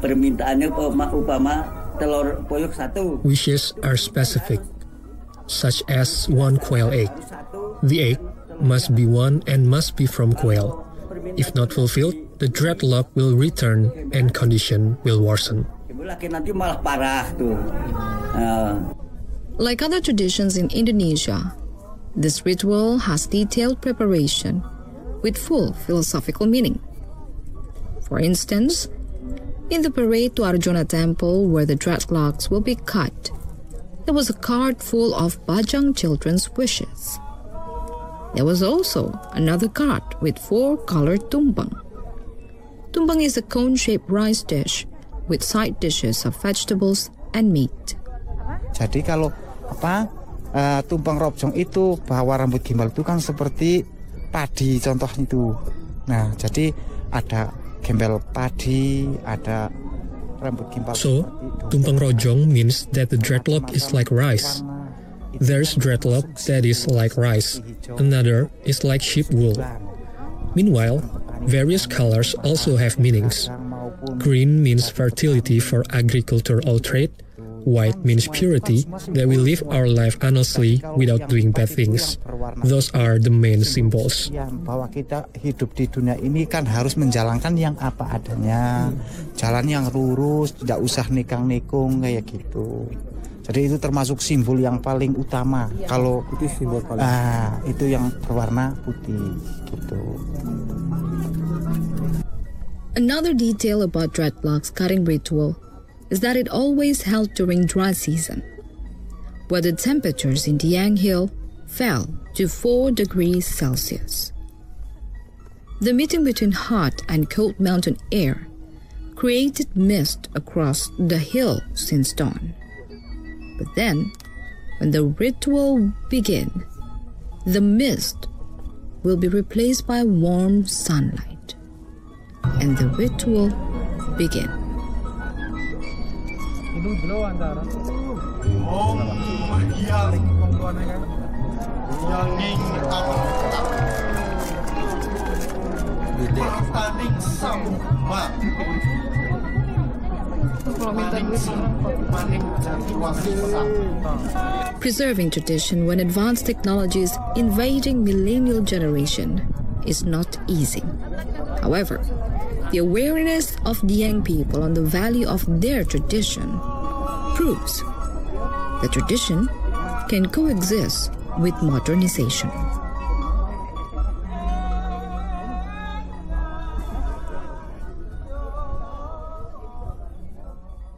Permintaannya upama telur puyuh 1. Wishes are specific, such as 1 quail egg. The egg must be one and must be from quail. If not fulfilled, the dreadlock will return and condition will worsen. Nanti malah parah tuh. Like other traditions in Indonesia, this ritual has detailed preparation with full philosophical meaning. For instance, in the parade to Arjuna Temple where the dreadlocks will be cut, there was a cart full of Bajang children's wishes. There was also another cart with 4 colored tumpeng. Tumpeng is a cone-shaped rice dish with side dishes of vegetables and meat. Jadi kalau tumpeng robjong itu bahwa rambut gimbal itu kan seperti padi contohnya itu. Nah, jadi ada gembel padi, ada rambut gimbal. So, tumpeng rojong means that the dreadlock is like rice. There's dreadlock that is like rice. Another is like sheep wool. Meanwhile, various colors also have meanings. Green means fertility for agricultural trade. White means purity, that we live our life honestly without doing bad things. Those are the main symbols. Bahwa kita hidup di dunia ini kan harus menjalankan yang apa adanya, jalan yang lurus, tidak usah nikang-nikung kayak gitu. Jadi itu termasuk simbol yang paling utama. Kalau itu simbol paling. Itu yang berwarna putih gitu. Another detail about dreadlocks cutting ritual is that it always held during dry season, where the temperatures in Dieng Hill fell to 4 degrees Celsius. The meeting between hot and cold mountain air created mist across the hill since dawn. But then, when the ritual began, the mist will be replaced by warm sunlight, and the ritual began. Preserving tradition when advanced technology is invading millennial generation is not easy. However, the awareness of the young people on the value of their tradition proves that tradition can coexist with modernization.